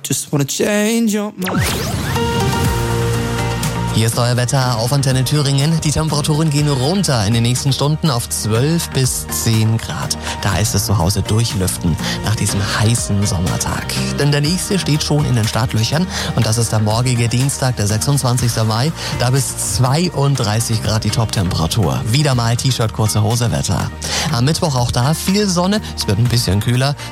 Just wanna change your mind. Hier ist euer Wetter auf Antenne Thüringen. Die Temperaturen gehen runter in den nächsten Stunden auf 12 bis 10 Grad. Da ist es zu Hause durchlüften nach diesem heißen Sommertag. Denn der nächste steht schon in den Startlöchern und das ist der morgige Dienstag, der 26. Mai. Da bis 32 Grad die Toptemperatur. Wieder mal T-Shirt, kurze Hose Wetter. Am Mittwoch auch da viel Sonne, es wird ein bisschen kühler.